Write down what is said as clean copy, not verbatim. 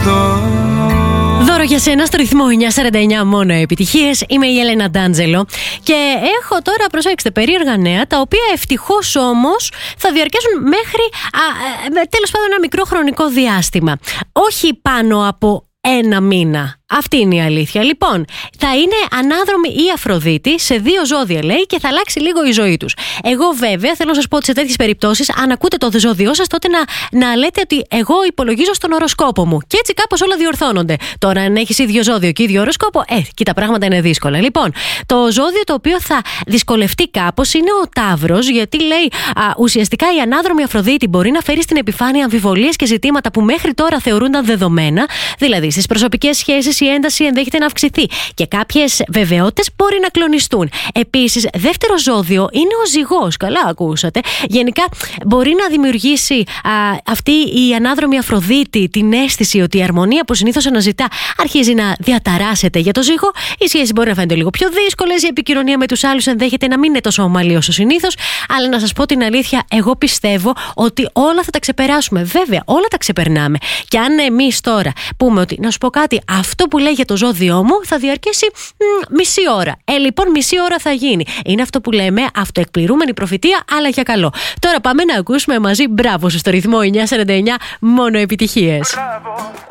Δώρο για σένα στο ρυθμό 949, μόνο επιτυχίες. Είμαι η Έλενα Ντάντζελο και έχω τώρα, προσέξτε, περίεργα νέα, τα οποία ευτυχώς όμως θα διαρκέσουν μέχρι τέλος πάντων ένα μικρό χρονικό διάστημα. Όχι πάνω από ένα μήνα. Αυτή είναι η αλήθεια. Λοιπόν, θα είναι ανάδρομη η Αφροδίτη σε 2 ζώδια, λέει, και θα αλλάξει λίγο η ζωή τους. Εγώ, βέβαια, θέλω να σας πω ότι σε τέτοιες περιπτώσεις, αν ακούτε το ζώδιό σας, τότε να λέτε ότι εγώ υπολογίζω στον οροσκόπο μου. Και έτσι κάπως όλα διορθώνονται. Τώρα, αν έχεις ίδιο ζώδιο και ίδιο οροσκόπο, και τα πράγματα είναι δύσκολα. Λοιπόν, το ζώδιο το οποίο θα δυσκολευτεί κάπως είναι ο Ταύρος, γιατί λέει ουσιαστικά η ανάδρομη Αφροδίτη μπορεί να φέρει στην επιφάνεια αμφιβολίες και ζητήματα που μέχρι τώρα θεωρούνταν δεδομένα, δηλαδή στις προσωπικές σχέσεις. Η ένταση ενδέχεται να αυξηθεί και κάποιες βεβαιότητες μπορεί να κλονιστούν. Επίσης, δεύτερο ζώδιο είναι ο Ζυγός. Καλά ακούσατε. Γενικά, μπορεί να δημιουργήσει αυτή η ανάδρομη Αφροδίτη την αίσθηση ότι η αρμονία που συνήθως αναζητά αρχίζει να διαταράσσεται για το Ζύγο. Οι σχέσεις μπορεί να φαίνονται λίγο πιο δύσκολες. Η επικοινωνία με τους άλλους ενδέχεται να μην είναι τόσο ομαλή όσο συνήθως. Αλλά να σας πω την αλήθεια, εγώ πιστεύω ότι όλα θα τα ξεπεράσουμε. Βέβαια, όλα τα ξεπερνάμε. Και αν εμείς τώρα πούμε ότι, να σου πω κάτι, αυτό που λέει για το ζώδιό μου θα διαρκέσει μισή ώρα. Λοιπόν, μισή ώρα θα γίνει. Είναι αυτό που λέμε αυτοεκπληρούμενη προφητεία, αλλά για καλό. Τώρα πάμε να ακούσουμε μαζί μπράβο σου στο ρυθμό 949, μόνο επιτυχίες.